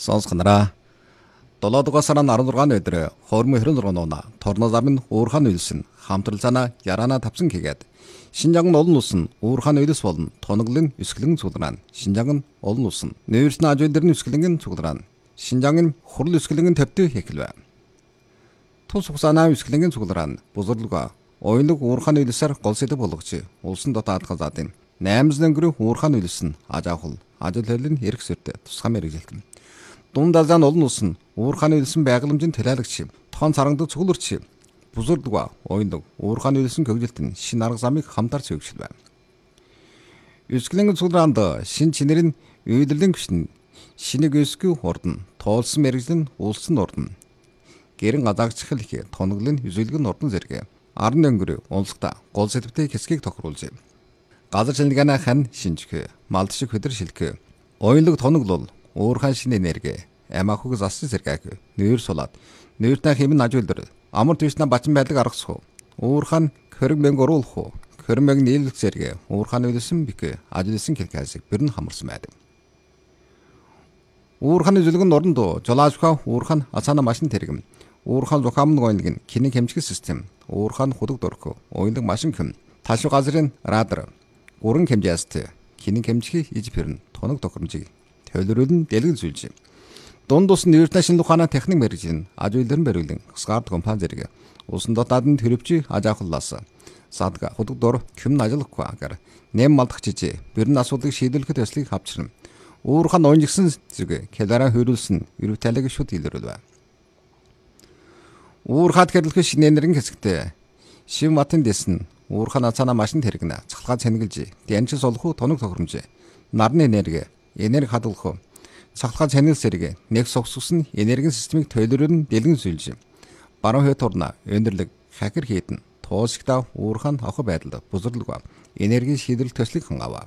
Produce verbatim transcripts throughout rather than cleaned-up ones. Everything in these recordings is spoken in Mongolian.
Сонсгонараа. долоо дугаар сарын арван зургааны өдөр хормын хэрэв зургааны оноо торно замын уурхаан үйлсэн хамтралцаана яраана тавсан хийгээд Шинжаан олон улс нь уурхаан үйлс болон тоноглын өсгөлэн цуглараа Шинжаан олон улс нь нөөцийн ажуулдэрний өсгөлэн цуглараа Шинжаан хурал өсгөлэн тавьдаг хэвлэв. Тус хугацааны өсгөлэн цуглараа бузарлуга ойлог уурхаан үйлсээр гол сэдэв болгож улсын дотоод газаадын найман өнгөрөх уурхаан үйлс нь ажаахул ажил хөлийн эрх зүйтэй тусгай мэрэгжилтэн. Дунд азаан олон улс нь уурхааны үйлсэн байгууламжийн төлөөлөгч, тоон царангдаг цугларч, бузарлуга ойлог уурхааны үйлсэн хөгжилтэн шинэ арга замыг хамтарч өгшөлв. Өсгөлэн цуглаанд шин чинэрийн үйлдвэрлэлийн гүшин шинийг өсгөх урдн тоолсон мэрэгжлийн улсын урдн гэрэн газаагчхал их тоноглын үзүүлгэн урдн зэрэг арны өнгөрөө унсгата гол сэдвтэй хэсгийг тохируулж газар шинжилгээний хан шинжих малд шиг хөдөр шилхэх ойлог тоноглол уурхаан шинэ энерги амаахуг зассан зэрэг нүүр сулаад нүүртэй хэмнэн ажуулдар амар төвчнээ бачин байдлыг аргасах уурхаан хөрөг мэнг оруулах хөрмөг нийлүүлэх зэрэг уурхааны үйлсэн бик ажилласан хэлхээсийг бэрн хамарсан байдаг. Уурхааны зүлгэн оронд жолоочхоо уурхаан ацаана машин тэргэм уурхаан зохиомн гойлог киний хэмжих систем уурхаан худаг дөрөх ойлог машин хэм таашуу газрын радар уран хэмжээст киний хэмжих иж пэрн тоног тохиромжийг төлрүүлэн дэлгэн зүйлж дунд ус нүүртэй шинэ ухааны техник мэргэжийн ажуулдарын барилгын Скард компани зэрэг улсын дотоод нь төлөвч ажаахлаас садга худаг дор хэм ажиллахгүй агаар нэм малдах жижиг бэрн асуудлыг шийдвэрлэхэд төслийг хавчрна. Уурхаан онжигсэн зүг келара хөрүүлсэн эрүү тайлаг шууд илэрүүлв. Уурхаад гэрлэх шинэ энергийн хэсэгтээ шив матын дэсэн уурхаан ацаана машин тэргэнэ цахалгаа цэнгэлж дянчин солих тоног тохиромж нарны энерги энерги хадгалах цахалгаа цэнэл зэрэг нэг согсгосон энергийн системийг төлөвлөрөн дэлгэн зүйлж баруун хойд турна өндөрлөг хакер хийдэн тоосгта уурхаан авах байдалд бузарлаг энерги шийдвэрлэх төслийг хангав.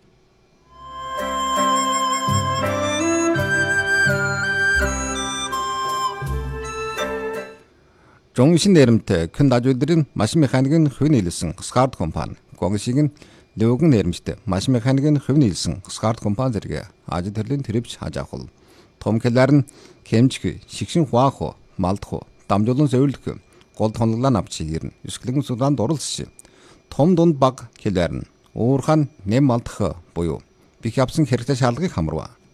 Жоншин нэрмтэй хэн ажуулдрын машин механикийн хувь нийлсэн Скард компани гоншиг нь Лөгөн нэрмжтэй машин механикийн хувь нийлсэн Скард компани зэрэг ажил төрлийн төрөвч хажаахул том хэлээр нь хэмжих шигшин хуаах малдах дамжуулан зөвлөх гол тоноглоо авч ирнэ. Өсгөлэн судаанд оролцсон том дунд баг хэлээр нь уурхаан нэм малдах буюу бих явсан хэрэгтэй шаардлагыг хамарва.